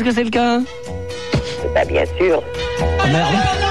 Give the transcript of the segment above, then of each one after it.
que c'est le cas? Bah bien sûr. Ah merde.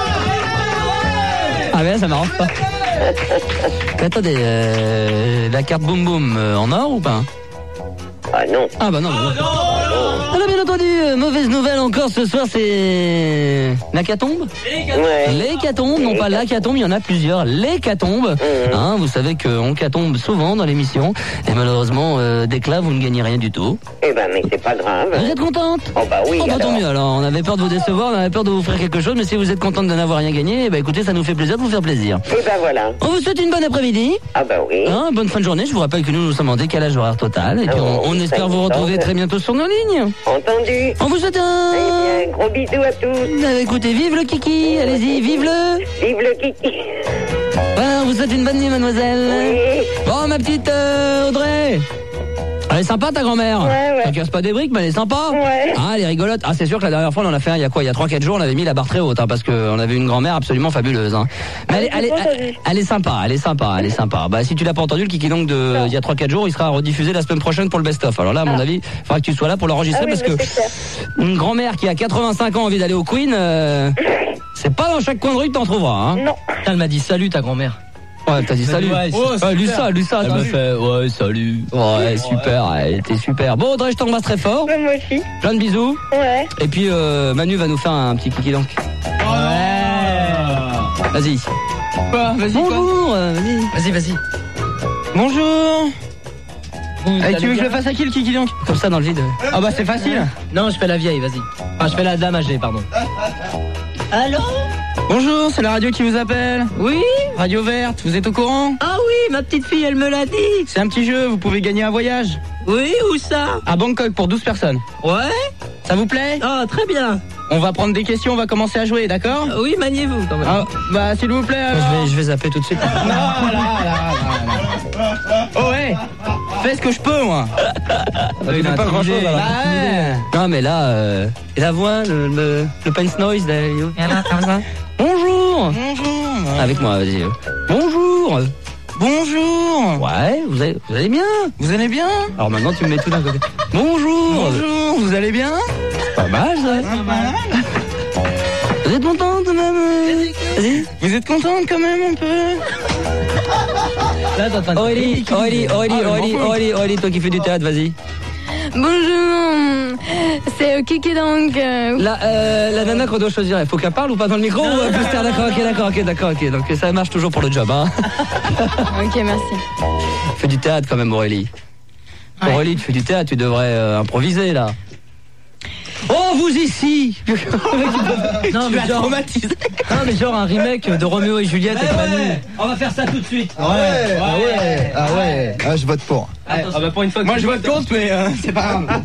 Ah ben ça m'arrange pas. Mais attendez, la carte boum boum en or ou pas? Ah non. Ah bah non. Alors bien entendu, mauvaise nouvelle encore ce soir, c'est l'hécatombe. Ouais. L'hécatombe, non pas l'hécatombe, il y en a plusieurs. L'hécatombe, hein, vous savez qu'on hécatombe souvent dans l'émission, et malheureusement, dès que là, vous ne gagnez rien du tout. Eh ben mais c'est pas grave. Vous êtes contente? Oh bah oui. Oh bah tant alors. mieux, alors on avait peur de vous décevoir, on avait peur de vous offrir quelque chose, mais si vous êtes contente de n'avoir rien gagné, bah écoutez, ça nous fait plaisir de vous faire plaisir. Eh ben voilà. On vous souhaite une bonne après-midi, Ah bah oui. hein, bonne fin de journée, je vous rappelle que nous sommes en décalage horaire total, et puis on espère vous retrouver très bientôt sur nos lignes. Entendu. On vous souhaite Eh bien, gros bisous à tous. Écoutez, vive le kiki, allez-y, vive-le. Vive le kiki. Voilà, on vous souhaite une bonne nuit, mademoiselle. Oui. Bon, ma petite Audrey. Elle est sympa, ta grand-mère. Ouais. Ça casse pas des briques, mais elle est sympa. Ouais. Ah, elle est rigolote. Ah, c'est sûr que la dernière fois, on en a fait un, il y a quoi? Il y a 3-4 jours, on avait mis la barre très haute, hein, parce qu'on avait une grand-mère absolument fabuleuse, hein. Mais elle est sympa, elle est sympa. Bah, si tu l'as pas entendu, le kiki donc il y a 3-4 jours, il sera rediffusé la semaine prochaine pour le best-of. Alors là, à mon avis, il faudra que tu sois là pour l'enregistrer, parce que une grand-mère qui a 85 ans a envie d'aller au Queen, c'est pas dans chaque coin de rue que t'en trouveras, hein. Non. Elle m'a dit salut ta grand-mère. Ouais, t'as dit salut. Ouais, Lussa, Elle me fait ouais salut. Ouais, super, elle était super. Bon, Audrey, je t'embrasse très fort. Moi aussi. Plein de bisous. Ouais. Et puis, Manu va nous faire un petit kiki donc. Ouais. Vas-y. Quoi? Vas-y. Bonjour, Vas-y. Bonjour. Allez, Tu veux que je le fasse à qui le kiki donc? Comme ça dans le vide. Ah bah c'est facile. Non, je fais la vieille, vas-y. Enfin, je fais la dame âgée, pardon. Allô? Bonjour, c'est la radio qui vous appelle. Oui? Radio Verte, vous êtes au courant? Ah oui, ma petite fille, elle me l'a dit. C'est un petit jeu, vous pouvez gagner un voyage. Oui, où ça? À Bangkok pour 12 personnes. Ouais? Ça vous plaît? Ah, très bien. On va prendre des questions, on va commencer à jouer, d'accord? Oui, maniez-vous quand même. Ah, bah s'il vous plaît alors. Je vais zapper tout de suite. Non, là. Oh ouais. Fais ce que je peux moi. Il fait pas grand-chose, alors. Bah ouais. Non mais là, et la voix, le pince noise, là, comme ça. Bonjour. Avec moi, vas-y. Bonjour. Ouais, vous allez bien? Vous allez bien? Alors maintenant tu me mets tout d'un côté. Bonjour, vous allez bien? Pas mal ça. Vous êtes contente même? Vas-y. Vous êtes contente quand même un peu? Là, t'es en train de... Aurélie, toi qui fais du théâtre, vas-y. Bonjour, c'est Kiki donc. La nana qu'on doit choisir, il faut qu'elle parle ou pas dans le micro ou plus tard? D'accord, ok. Donc ça marche toujours pour le job, hein. Ok, merci. Fais du théâtre quand même, Aurélie. Ouais. Aurélie, tu fais du théâtre, tu devrais improviser là. Oh, vous ici. Non, mais genre... Non, mais genre un remake de Roméo et Juliette avec Manu. On va faire ça tout de suite. Ouais. Ah, je vote pour. Ah bah pour une fois que Moi je vote contre, mais c'est pas grave.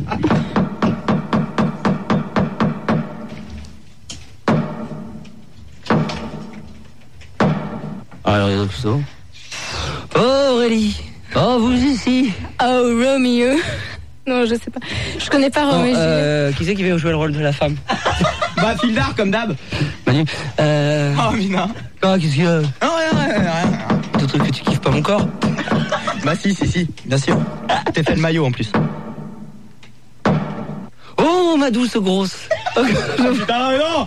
Alors, les autres plutôt. Oh, Aurélie. Oh, vous ici. Oh, Romeo. Non, je sais pas. Je connais pas Romeo et Juliette. Qui c'est qui va jouer le rôle de la femme? Bah, fil d'art comme d'hab. Manu. Oh, Mina. Ah, qu'est-ce qu'il y a? Rien. D'autres trucs que tu kiffes pas mon corps? Bah, si, bien sûr. T'es fait le maillot en plus. Oh, ma douce grosse. Putain, non.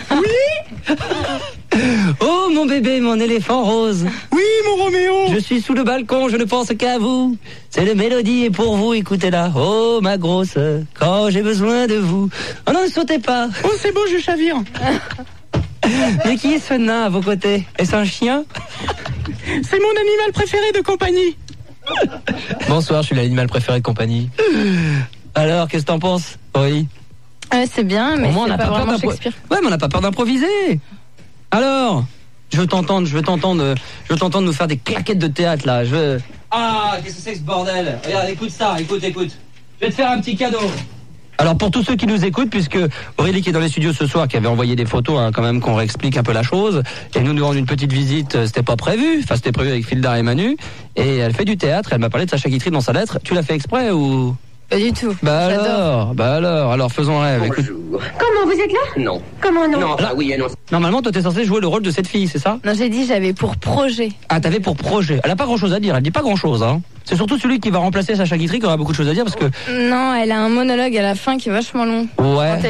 Oh, mon bébé, mon éléphant rose. Oui, mon Roméo. Je suis sous le balcon, je ne pense qu'à vous. C'est le mélodie et pour vous, écoutez-la. Oh, ma grosse, quand j'ai besoin de vous. Oh non, ne sautez pas. Oh, c'est beau, je chavire. Mais qui est ce nain à vos côtés? Est-ce un chien? C'est mon animal préféré de compagnie. Bonsoir, je suis l'animal préféré de compagnie. Alors, qu'est-ce que t'en penses, Aurélie? C'est bien, mais Au moins, on c'est n'a pas pas peur vraiment d'improviser. Shakespeare. Ouais, mais on n'a pas peur d'improviser. Alors, je veux t'entendre nous faire des claquettes de théâtre, là. Ah, qu'est-ce que c'est que ce bordel? Regarde, écoute ça, écoute. Je vais te faire un petit cadeau. Alors, pour tous ceux qui nous écoutent, puisque Aurélie qui est dans les studios ce soir, qui avait envoyé des photos, hein, quand même, qu'on réexplique un peu la chose, et nous rendre une petite visite, c'était pas prévu. Enfin, c'était prévu avec Fildar et Manu, et elle fait du théâtre, elle m'a parlé de Sacha Guitry dans sa lettre. Tu l'as fait exprès ou? Pas du tout. Bah alors, faisons un rêve. Écoute, Comment, vous êtes là? Non. Comment non? Non, ah oui et non. Normalement, toi, t'es censé jouer le rôle de cette fille, c'est ça? Non, j'ai dit j'avais pour projet. Ah, t'avais pour projet. Elle a pas grand chose à dire, elle dit pas grand chose, hein. C'est surtout celui qui va remplacer Sacha Guitry qui aura beaucoup de choses à dire parce que... Non, elle a un monologue à la fin qui est vachement long. Ouais.